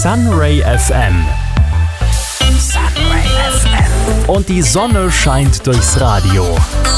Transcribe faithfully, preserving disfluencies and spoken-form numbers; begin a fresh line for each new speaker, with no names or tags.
Sunray F M. Sunray F M. Und die Sonne scheint durchs Radio.